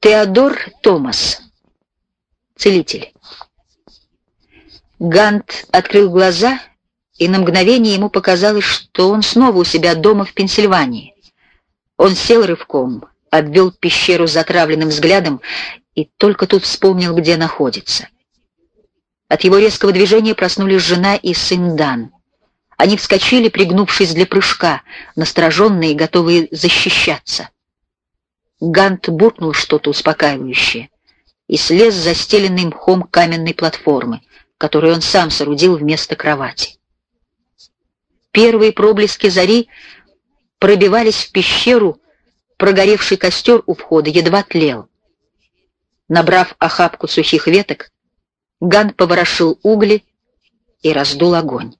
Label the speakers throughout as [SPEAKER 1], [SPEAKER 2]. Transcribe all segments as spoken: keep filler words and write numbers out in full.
[SPEAKER 1] Теодор Томас. Целитель. Гант открыл глаза, и на мгновение ему показалось, что он снова у себя дома в Пенсильвании. Он сел рывком, обвел пещеру затравленным взглядом и только тут вспомнил, где находится. От его резкого движения проснулись жена и сын Дан. Они вскочили, пригнувшись для прыжка, настороженные и готовые защищаться. Гант буркнул что-то успокаивающее и слез с застеленной мхом каменной платформы, которую он сам соорудил вместо кровати. Первые проблески зари пробивались в пещеру, прогоревший костер у входа едва тлел. Набрав охапку сухих веток, Гант поворошил угли и раздул огонь.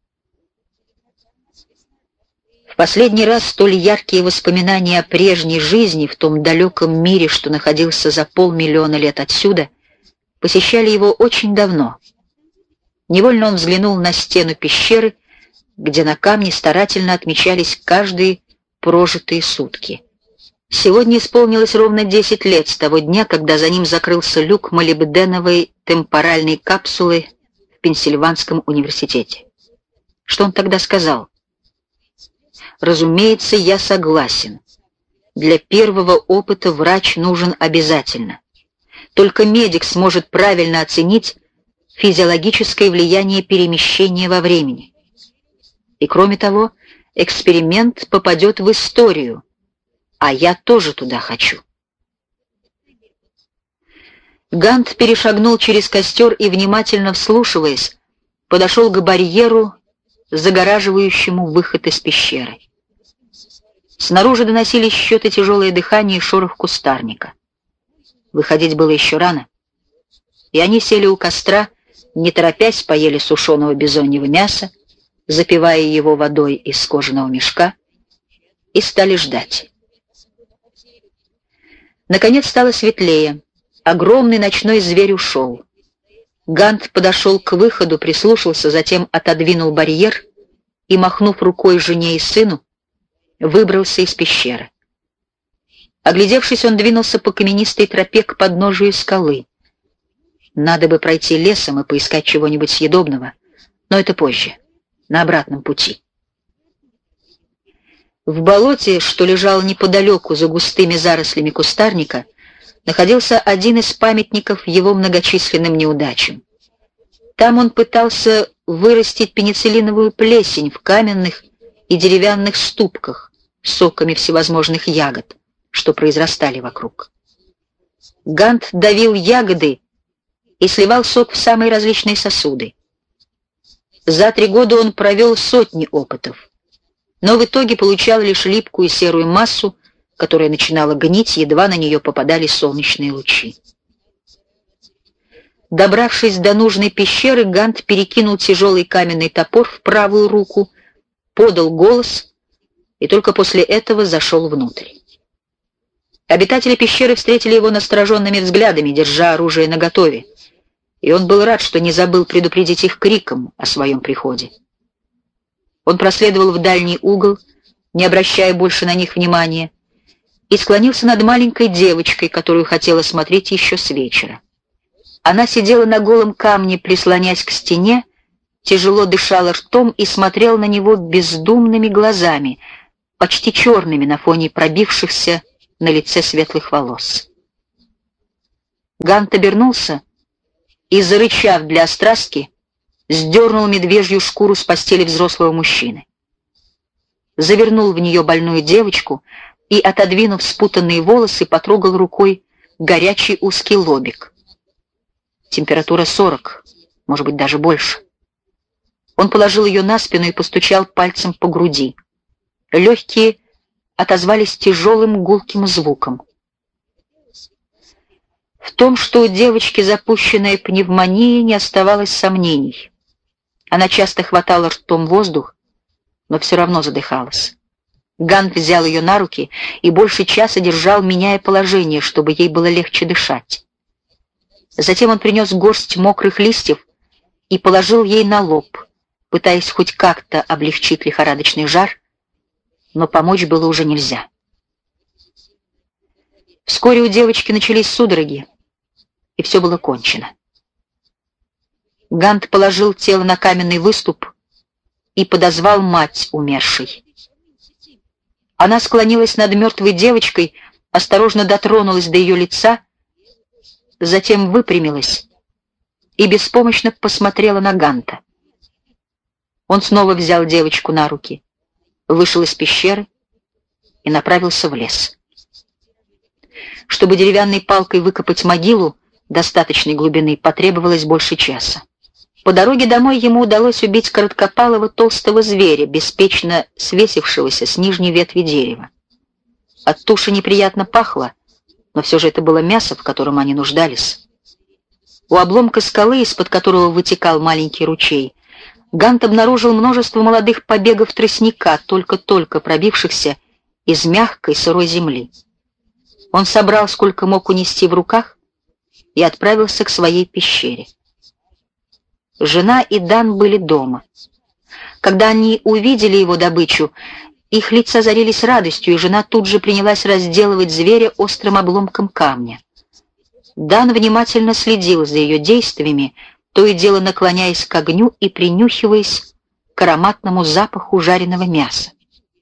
[SPEAKER 1] В последний раз столь яркие воспоминания о прежней жизни в том далеком мире, что находился за полмиллиона лет отсюда, посещали его очень давно. Невольно он взглянул на стену пещеры, где на камне старательно отмечались каждые прожитые сутки. Сегодня исполнилось ровно десять лет с того дня, когда за ним закрылся люк молибденовой темпоральной капсулы в Пенсильванском университете. Что он тогда сказал? «Разумеется, я согласен. Для первого опыта врач нужен обязательно. Только медик сможет правильно оценить физиологическое влияние перемещения во времени. И кроме того, эксперимент попадет в историю, а я тоже туда хочу». Гант перешагнул через костер и, внимательно вслушиваясь, подошел к барьеру, загораживающему выход из пещеры. Снаружи доносились счеты тяжелое дыхание и шорох кустарника. Выходить было еще рано, и они сели у костра, не торопясь поели сушеного бизоньего мяса, запивая его водой из кожаного мешка, и стали ждать. Наконец стало светлее. Огромный ночной зверь ушел. Гант подошел к выходу, прислушался, затем отодвинул барьер и, махнув рукой жене и сыну, выбрался из пещеры. Оглядевшись, он двинулся по каменистой тропе к подножию скалы. Надо бы пройти лесом и поискать чего-нибудь съедобного, но это позже, на обратном пути. В болоте, что лежало неподалеку за густыми зарослями кустарника, находился один из памятников его многочисленным неудачам. Там он пытался вырастить пенициллиновую плесень в каменных и деревянных ступках с соками всевозможных ягод, что произрастали вокруг. Гант давил ягоды и сливал сок в самые различные сосуды. За три года он провел сотни опытов, но в итоге получал лишь липкую серую массу, которая начинала гнить, едва на нее попадали солнечные лучи. Добравшись до нужной пещеры, Гант перекинул тяжелый каменный топор в правую руку, подал голос и только после этого зашел внутрь. Обитатели пещеры встретили его настороженными взглядами, держа оружие наготове, и он был рад, что не забыл предупредить их криком о своем приходе. Он проследовал в дальний угол, не обращая больше на них внимания, и склонился над маленькой девочкой, которую хотел осмотреть еще с вечера. Она сидела на голом камне, прислонясь к стене, тяжело дышала ртом и смотрела на него бездумными глазами, почти черными на фоне пробившихся на лице светлых волос. Гант обернулся и, зарычав для острастки, сдернул медвежью шкуру с постели взрослого мужчины. Завернул в нее больную девочку и, отодвинув спутанные волосы, потрогал рукой горячий узкий лобик. Температура сорок, может быть, даже больше. Он положил ее на спину и постучал пальцем по груди. Легкие отозвались тяжелым гулким звуком. В том, что у девочки запущенная пневмония, не оставалось сомнений. Она часто хватала ртом воздух, но все равно задыхалась. Гант взял ее на руки и больше часа держал, меняя положение, чтобы ей было легче дышать. Затем он принес горсть мокрых листьев и положил ей на лоб, пытаясь хоть как-то облегчить лихорадочный жар, но помочь было уже нельзя. Вскоре у девочки начались судороги, и все было кончено. Гант положил тело на каменный выступ и подозвал мать умершей. Она склонилась над мертвой девочкой, осторожно дотронулась до ее лица, затем выпрямилась и беспомощно посмотрела на Ганта. Он снова взял девочку на руки, вышел из пещеры и направился в лес. Чтобы деревянной палкой выкопать могилу достаточной глубины, потребовалось больше часа. По дороге домой ему удалось убить короткопалого толстого зверя, беспечно свесившегося с нижней ветви дерева. От туши неприятно пахло, но все же это было мясо, в котором они нуждались. У обломка скалы, из-под которого вытекал маленький ручей, Гант обнаружил множество молодых побегов тростника, только-только пробившихся из мягкой сырой земли. Он собрал, сколько мог унести в руках, и отправился к своей пещере. Жена и Дан были дома. Когда они увидели его добычу, их лица озарились радостью, и жена тут же принялась разделывать зверя острым обломком камня. Дан внимательно следил за ее действиями, то и дело наклоняясь к огню и принюхиваясь к ароматному запаху жареного мяса.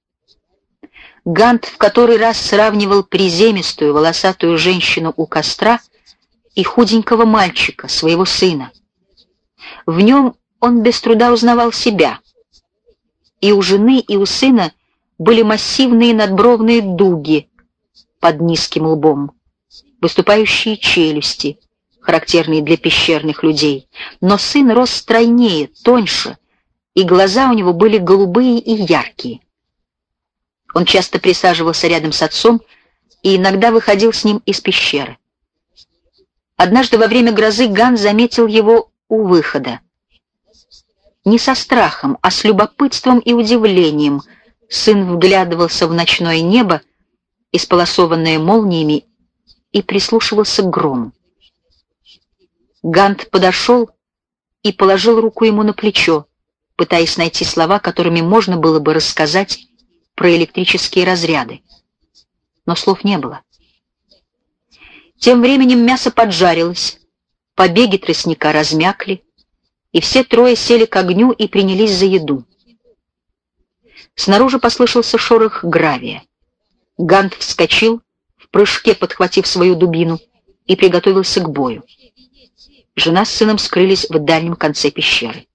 [SPEAKER 1] Гант в который раз сравнивал приземистую волосатую женщину у костра и худенького мальчика, своего сына. В нем он без труда узнавал себя. И у жены, и у сына были массивные надбровные дуги под низким лбом, выступающие челюсти, характерные для пещерных людей. Но сын рос стройнее, тоньше, и глаза у него были голубые и яркие. Он часто присаживался рядом с отцом и иногда выходил с ним из пещеры. Однажды во время грозы Гант заметил его у выхода. Не со страхом, а с любопытством и удивлением сын вглядывался в ночное небо, исполосованное молниями, и прислушивался к грому. Гант подошел и положил руку ему на плечо, пытаясь найти слова, которыми можно было бы рассказать про электрические разряды. Но слов не было. Тем временем мясо поджарилось, побеги тростника размякли, и все трое сели к огню и принялись за еду. Снаружи послышался шорох гравия. Гант вскочил, в прыжке подхватив свою дубину, и приготовился к бою. Жена с сыном скрылись в дальнем конце пещеры.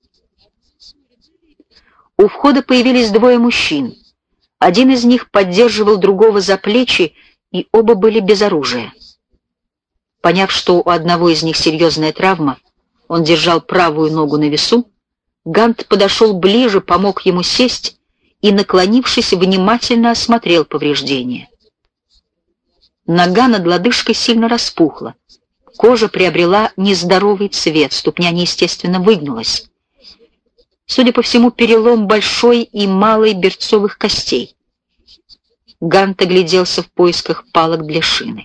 [SPEAKER 1] У входа появились двое мужчин. Один из них поддерживал другого за плечи, и оба были без оружия. Поняв, что у одного из них серьезная травма, он держал правую ногу на весу, Гант подошел ближе, помог ему сесть и, наклонившись, внимательно осмотрел повреждения. Нога над лодыжкой сильно распухла, кожа приобрела нездоровый цвет, ступня неестественно выгнулась. Судя по всему, перелом большой и малой берцовых костей. Гант огляделся в поисках палок для шины.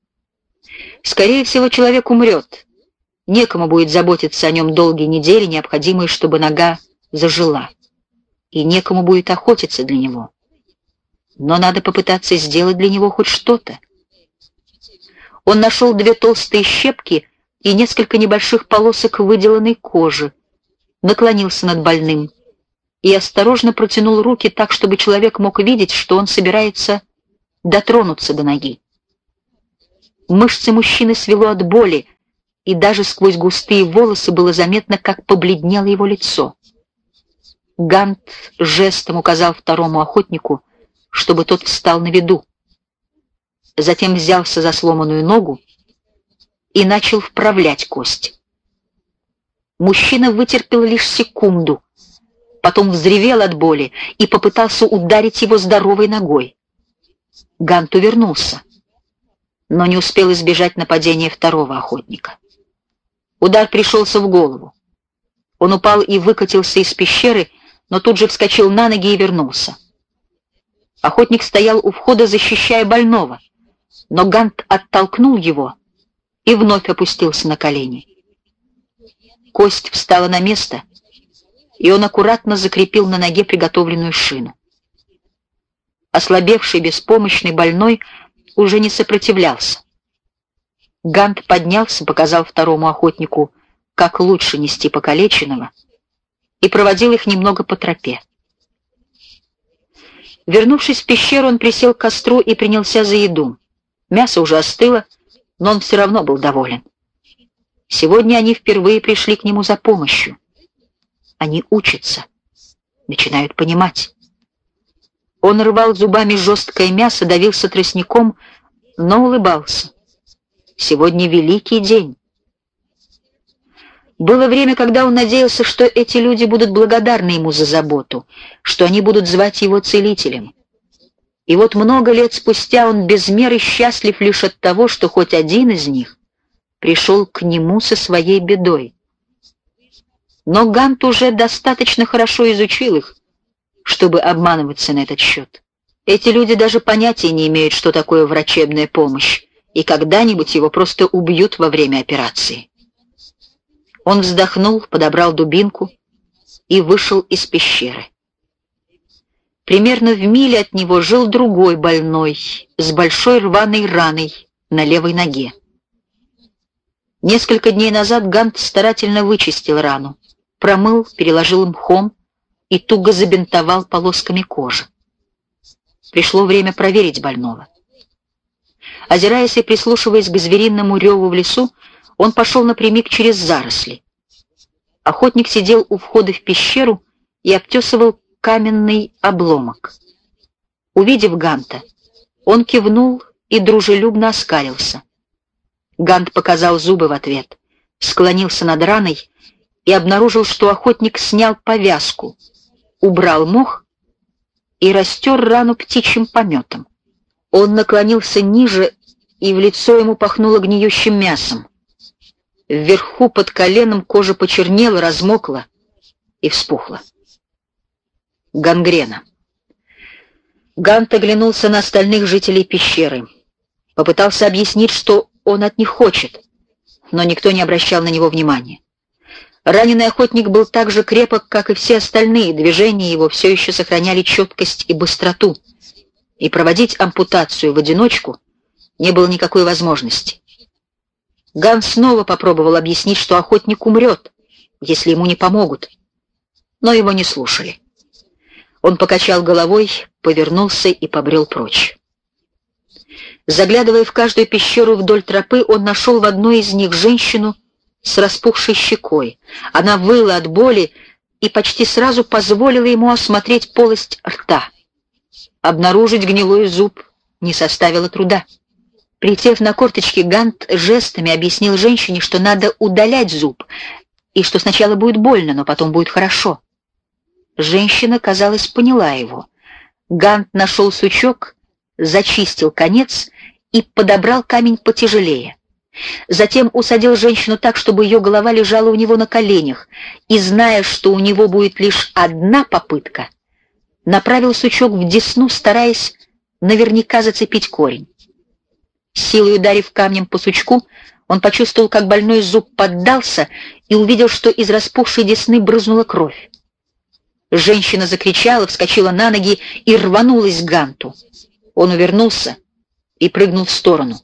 [SPEAKER 1] Скорее всего, человек умрет. Некому будет заботиться о нем долгие недели, необходимые, чтобы нога зажила. И некому будет охотиться для него. Но надо попытаться сделать для него хоть что-то. Он нашел две толстые щепки и несколько небольших полосок выделанной кожи, наклонился над больным и осторожно протянул руки так, чтобы человек мог видеть, что он собирается дотронуться до ноги. Мышцы мужчины свело от боли, и даже сквозь густые волосы было заметно, как побледнело его лицо. Гант жестом указал второму охотнику, чтобы тот встал на виду. Затем взялся за сломанную ногу и начал вправлять кость. Мужчина вытерпел лишь секунду, потом взревел от боли и попытался ударить его здоровой ногой. Гант увернулся, но не успел избежать нападения второго охотника. Удар пришелся в голову. Он упал и выкатился из пещеры, но тут же вскочил на ноги и вернулся. Охотник стоял у входа, защищая больного, но Гант оттолкнул его и вновь опустился на колени. Кость встала на место, и он аккуратно закрепил на ноге приготовленную шину. Ослабевший, беспомощный больной уже не сопротивлялся. Гант поднялся, показал второму охотнику, как лучше нести покалеченного, и проводил их немного по тропе. Вернувшись в пещеру, он присел к костру и принялся за еду. Мясо уже остыло, но он все равно был доволен. Сегодня они впервые пришли к нему за помощью. Они учатся, начинают понимать. Он рвал зубами жесткое мясо, давился тростником, но улыбался. Сегодня великий день. Было время, когда он надеялся, что эти люди будут благодарны ему за заботу, что они будут звать его целителем. И вот много лет спустя он без меры счастлив лишь от того, что хоть один из них пришел к нему со своей бедой. Но Гант уже достаточно хорошо изучил их, чтобы обманываться на этот счет. Эти люди даже понятия не имеют, что такое врачебная помощь, и когда-нибудь его просто убьют во время операции. Он вздохнул, подобрал дубинку и вышел из пещеры. Примерно в миле от него жил другой больной с большой рваной раной на левой ноге. Несколько дней назад Гант старательно вычистил рану, промыл, переложил мхом и туго забинтовал полосками кожи. Пришло время проверить больного. Озираясь и прислушиваясь к звериному реву в лесу, он пошел напрямик через заросли. Охотник сидел у входа в пещеру и обтесывал каменный обломок. Увидев Ганта, он кивнул и дружелюбно оскалился. Гант показал зубы в ответ, склонился над раной и обнаружил, что охотник снял повязку, убрал мох и растер рану птичьим пометом. Он наклонился ниже, и в лицо ему пахнуло гниющим мясом. Вверху под коленом кожа почернела, размокла и вспухла. Гангрена. Гант оглянулся на остальных жителей пещеры. Попытался объяснить, что он от них хочет, но никто не обращал на него внимания. Раненый охотник был так же крепок, как и все остальные, движения его все еще сохраняли четкость и быстроту, и проводить ампутацию в одиночку не было никакой возможности. Гант снова попробовал объяснить, что охотник умрет, если ему не помогут, но его не слушали. Он покачал головой, повернулся и побрел прочь. Заглядывая в каждую пещеру вдоль тропы, он нашел в одной из них женщину с распухшей щекой. Она выла от боли и почти сразу позволила ему осмотреть полость рта. Обнаружить гнилой зуб не составило труда. Присев на корточки, Гант жестами объяснил женщине, что надо удалять зуб, и что сначала будет больно, но потом будет хорошо. Женщина, казалось, поняла его. Гант нашел сучок, зачистил конец и подобрал камень потяжелее. Затем усадил женщину так, чтобы ее голова лежала у него на коленях, и, зная, что у него будет лишь одна попытка, направил сучок в десну, стараясь наверняка зацепить корень. Силой ударив камнем по сучку, он почувствовал, как больной зуб поддался, и увидел, что из распухшей десны брызнула кровь. Женщина закричала, вскочила на ноги и рванулась к Ганту. Он увернулся и прыгнул в сторону.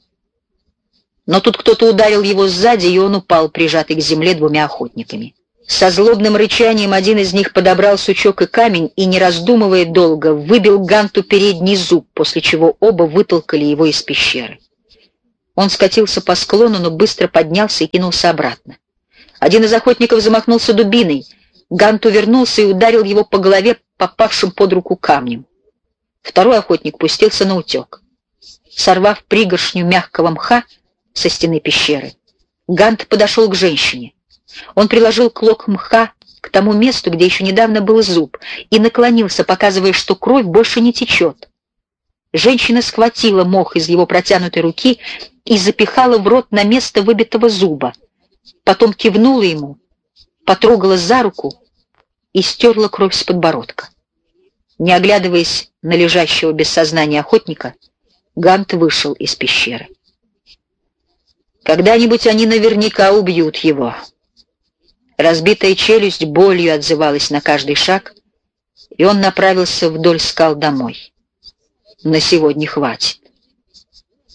[SPEAKER 1] Но тут кто-то ударил его сзади, и он упал, прижатый к земле двумя охотниками. Со злобным рычанием один из них подобрал сучок и камень и, не раздумывая долго, выбил Ганту передний зуб, после чего оба вытолкали его из пещеры. Он скатился по склону, но быстро поднялся и кинулся обратно. Один из охотников замахнулся дубиной. Гант увернулся и ударил его по голове попавшим под руку камнем. Второй охотник пустился на утек. Сорвав пригоршню мягкого мха со стены пещеры, Гант подошел к женщине. Он приложил клок мха к тому месту, где еще недавно был зуб, и наклонился, показывая, что кровь больше не течет. Женщина схватила мох из его протянутой руки и запихала в рот на место выбитого зуба. Потом кивнула ему, потрогала за руку и стерла кровь с подбородка. Не оглядываясь на лежащего без сознания охотника, Гант вышел из пещеры. Когда-нибудь они наверняка убьют его. Разбитая челюсть болью отзывалась на каждый шаг, и он направился вдоль скал домой. На сегодня хватит.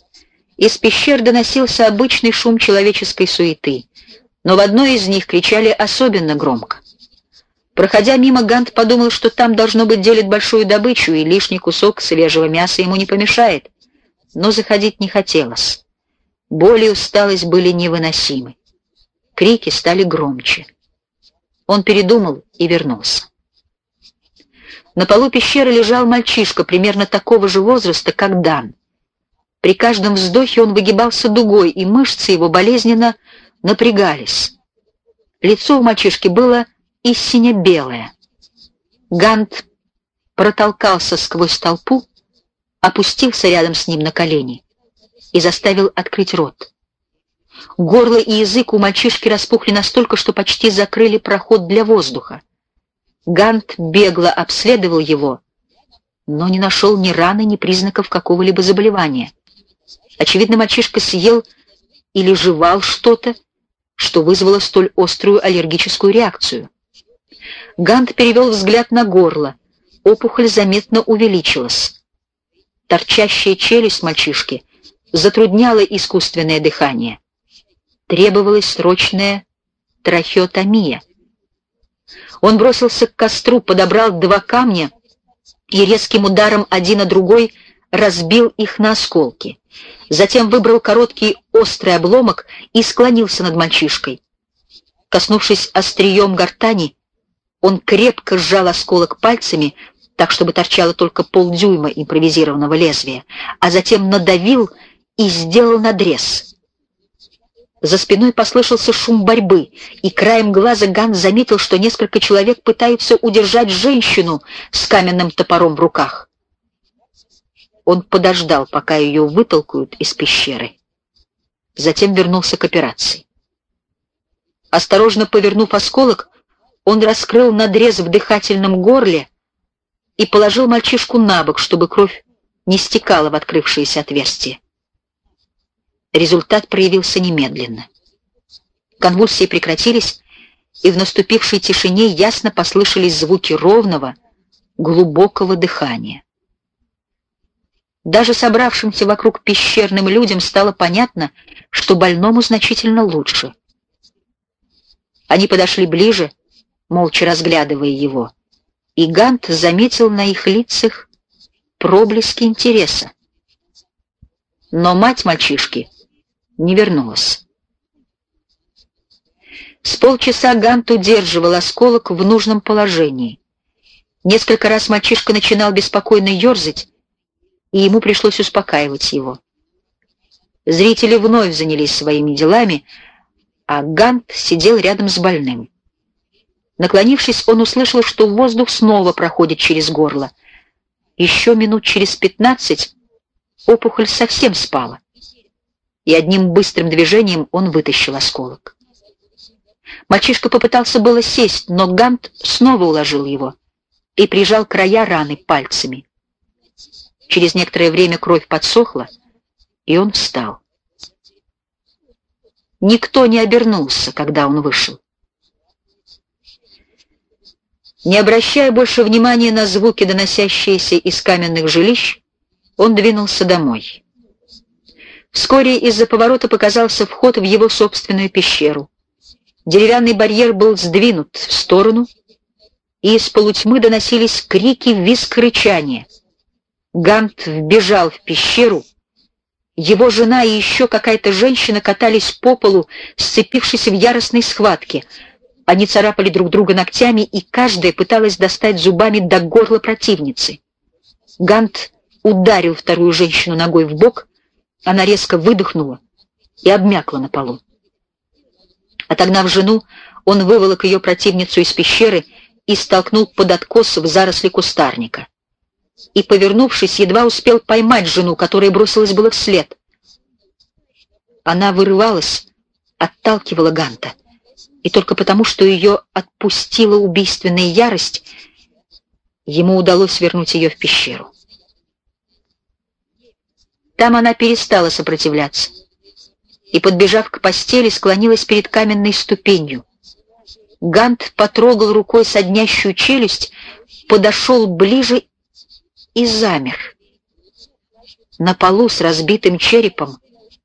[SPEAKER 1] Из пещер доносился обычный шум человеческой суеты, но в одной из них кричали особенно громко. Проходя мимо, Гант подумал, что там, должно быть, делят большую добычу, и лишний кусок свежего мяса ему не помешает. Но заходить не хотелось. Боль и усталость были невыносимы. Крики стали громче. Он передумал и вернулся. На полу пещеры лежал мальчишка, примерно такого же возраста, как Дан. При каждом вздохе он выгибался дугой, и мышцы его болезненно напрягались. Лицо у мальчишки было истинно белое. Гант протолкался сквозь толпу, опустился рядом с ним на колени и заставил открыть рот. Горло и язык у мальчишки распухли настолько, что почти закрыли проход для воздуха. Гант бегло обследовал его, но не нашел ни раны, ни признаков какого-либо заболевания. Очевидно, мальчишка съел или жевал что-то, что вызвало столь острую аллергическую реакцию. Гант перевел взгляд на горло. Опухоль заметно увеличилась. Торчащая челюсть мальчишки затрудняла искусственное дыхание. Требовалась срочная трахеотомия. Он бросился к костру, подобрал два камня и резким ударом один на другой разбил их на осколки. Затем выбрал короткий острый обломок и склонился над мальчишкой. Коснувшись острием гортани, он крепко сжал осколок пальцами, так, чтобы торчало только полдюйма импровизированного лезвия, а затем надавил и сделал надрез. За спиной послышался шум борьбы, и краем глаза Гант заметил, что несколько человек пытаются удержать женщину с каменным топором в руках. Он подождал, пока ее вытолкают из пещеры. Затем вернулся к операции. Осторожно повернув осколок, он раскрыл надрез в дыхательном горле и положил мальчишку на бок, чтобы кровь не стекала в открывшееся отверстие. Результат проявился немедленно. Конвульсии прекратились, и в наступившей тишине ясно послышались звуки ровного, глубокого дыхания. Даже собравшимся вокруг пещерным людям стало понятно, что больному значительно лучше. Они подошли ближе, молча разглядывая его, и Гант заметил на их лицах проблески интереса. Но мать мальчишки не вернулась. С полчаса Гант удерживал осколок в нужном положении. Несколько раз мальчишка начинал беспокойно ерзать, и ему пришлось успокаивать его. Зрители вновь занялись своими делами, а Гант сидел рядом с больным. Наклонившись, он услышал, что воздух снова проходит через горло. Еще минут через пятнадцать опухоль совсем спала, и одним быстрым движением он вытащил осколок. Мальчишка попытался было сесть, но Гант снова уложил его и прижал края раны пальцами. Через некоторое время кровь подсохла, и он встал. Никто не обернулся, когда он вышел. Не обращая больше внимания на звуки, доносящиеся из каменных жилищ, он двинулся домой. Вскоре из-за поворота показался вход в его собственную пещеру. Деревянный барьер был сдвинут в сторону, и из полутьмы доносились крики, визг, рычание. Гант вбежал в пещеру. Его жена и еще какая-то женщина катались по полу, сцепившись в яростной схватке. Они царапали друг друга ногтями, и каждая пыталась достать зубами до горла противницы. Гант ударил вторую женщину ногой в бок, она резко выдохнула и обмякла на полу. Отогнав жену, он выволок ее противницу из пещеры и столкнул под откос в заросли кустарника. И, повернувшись, едва успел поймать жену, которая бросилась было вслед. Она вырывалась, отталкивала Ганта, и только потому, что ее отпустила убийственная ярость, ему удалось вернуть ее в пещеру. Там она перестала сопротивляться и, подбежав к постели, склонилась перед каменной ступенью. Гант потрогал рукой соднящую челюсть, подошел ближе и замер. На полу с разбитым черепом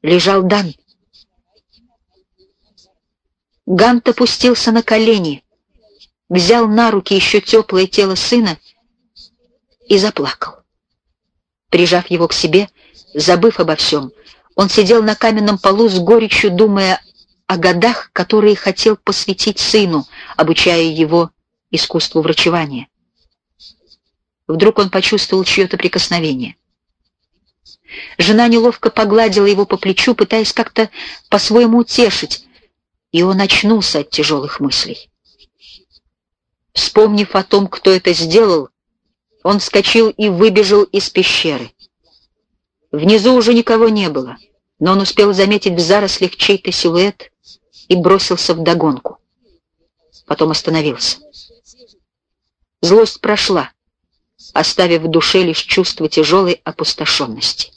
[SPEAKER 1] лежал Дан. Гант опустился на колени, взял на руки еще теплое тело сына и заплакал. Прижав его к себе, забыв обо всем, он сидел на каменном полу с горечью, думая о годах, которые хотел посвятить сыну, обучая его искусству врачевания. Вдруг он почувствовал чье-то прикосновение. Жена неловко погладила его по плечу, пытаясь как-то по-своему утешить, и он очнулся от тяжелых мыслей. Вспомнив о том, кто это сделал, он вскочил и выбежал из пещеры. Внизу уже никого не было, но он успел заметить в зарослях чей-то силуэт и бросился вдогонку. Потом остановился. Злость прошла, оставив в душе лишь чувство тяжелой опустошенности.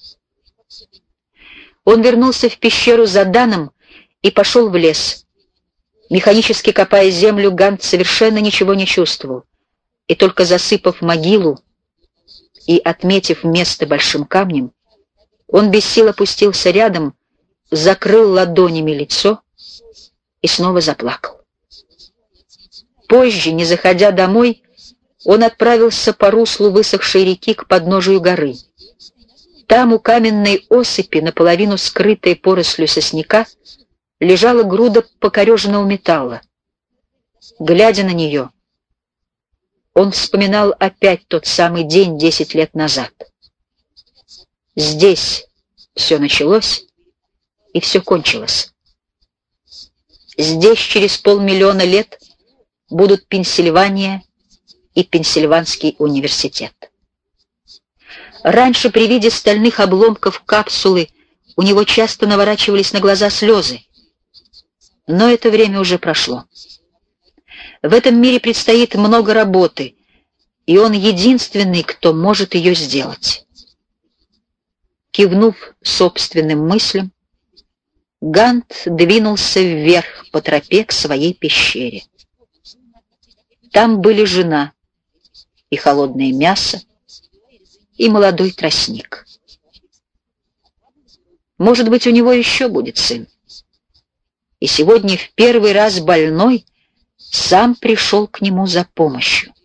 [SPEAKER 1] Он вернулся в пещеру за Даном и пошел в лес. Механически копая землю, Гант совершенно ничего не чувствовал, и только засыпав могилу и отметив место большим камнем, он без сил опустился рядом, закрыл ладонями лицо и снова заплакал. Позже, не заходя домой, он отправился по руслу высохшей реки к подножию горы. Там, у каменной осыпи, наполовину скрытой порослью сосняка, лежала груда покореженного металла. Глядя на нее, он вспоминал опять тот самый день десять лет назад. Здесь все началось и все кончилось. Здесь через полмиллиона лет будут Пенсильвания и Пенсильванский университет. Раньше при виде стальных обломков капсулы у него часто наворачивались на глаза слезы. Но это время уже прошло. В этом мире предстоит много работы, и он единственный, кто может ее сделать. Кивнув собственным мыслям, Гант двинулся вверх по тропе к своей пещере. Там были жена и холодное мясо, и молодой тростник. Может быть, у него еще будет сын. И сегодня в первый раз больной сам пришел к нему за помощью.